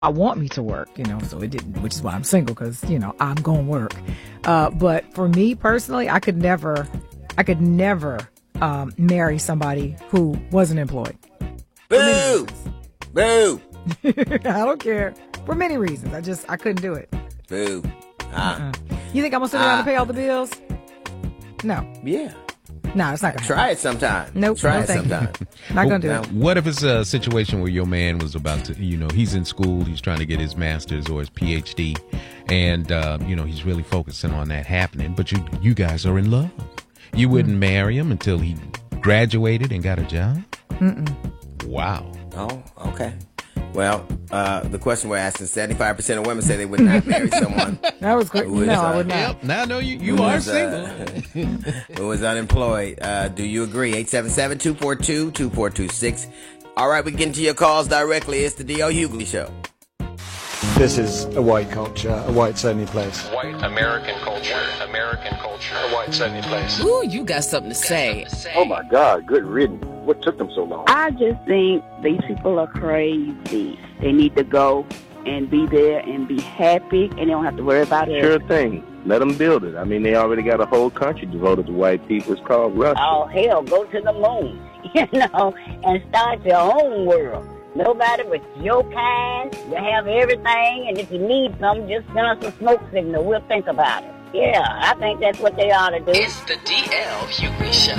want me to work, so it didn't, which is why I'm single, because, I'm going to work. But for me personally, I could never marry somebody who wasn't employed. Boo! Boo! I don't care. For many reasons. I couldn't do it. Boo. You think I'm going to sit around and pay all the bills? No. Yeah. No, it's not going to Try it sometime. Nope. Try no, it sometime. Not going to do it. What if it's a situation where your man was about to, he's in school, he's trying to get his master's or his PhD, and, he's really focusing on that happening, but you guys are in love. You wouldn't marry him until he graduated and got a job? Mm-mm. Wow. Oh, okay. Well, the question we're asking, 75% of women say they would not marry someone. That was great. No, I would not. Yep. Now I know you are single. Who was unemployed. Do you agree? 877-242-2426. All right, we get into your calls directly. It's the D.L. Hughley Show. This is a white culture, a whites only place. White American culture, a whites only place. Ooh, you got something to say. Oh my God, good riddance. What took them so long? I just think these people are crazy. They need to go and be there and be happy, and they don't have to worry about it. Sure thing. Let them build it. I mean, they already got a whole country devoted to white people. It's called Russia. Oh, hell, go to the moon, and start your own world. Nobody but your kind. You have everything, and if you need something, just send us a smoke signal. We'll think about it. Yeah, I think that's what they ought to do. It's the D.L. Hughley Show.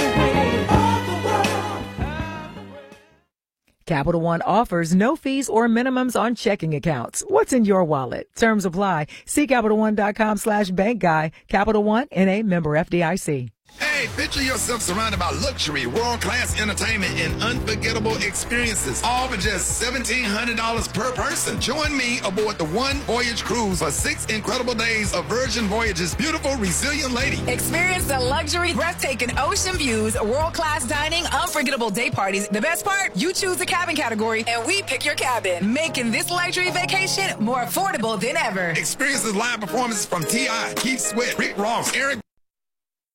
Capital One offers no fees or minimums on checking accounts. What's in your wallet? Terms apply. See CapitalOne.com/bank guy. Capital One, N.A. member FDIC. Hey, picture yourself surrounded by luxury, world-class entertainment, and unforgettable experiences, all for just $1,700 per person. Join me aboard the One Voyage Cruise for 6 incredible days of Virgin Voyages' beautiful, resilient lady. Experience the luxury, breathtaking ocean views, world-class dining, unforgettable day parties. The best part? You choose the cabin category, and we pick your cabin, making this luxury vacation more affordable than ever. Experience live performances from T.I., Keith Sweat, Rick Ross, Eric